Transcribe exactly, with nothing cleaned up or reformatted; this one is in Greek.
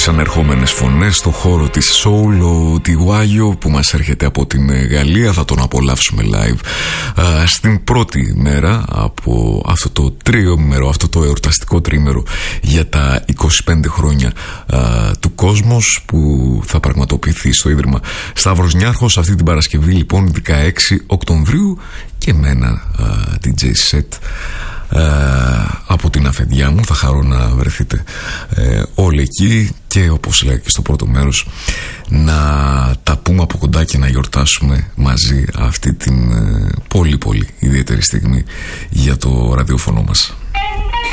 επανερχόμενες φωνές στο χώρο της soul, ο Τιγουάγιο που μας έρχεται από την Γαλλία. Θα τον απολαύσουμε live α, στην πρώτη μέρα από αυτό το τριήμερο, αυτό το εορταστικό τρίμερο για τα είκοσι πέντε χρόνια α, του Κόσμος, που θα πραγματοποιηθεί στο Ίδρυμα Σταύρος Νιάρχος αυτή την Παρασκευή, λοιπόν, δεκαέξι Οκτωβρίου, και με ένα α, ντι τζέι set Uh, από την αφεντιά μου. Θα χαρώ να βρεθείτε uh, όλοι εκεί, και όπως λέγα και στο πρώτο μέρος, να τα πούμε από κοντά και να γιορτάσουμε μαζί αυτή την uh, πολύ πολύ ιδιαίτερη στιγμή για το ραδιόφωνο μας.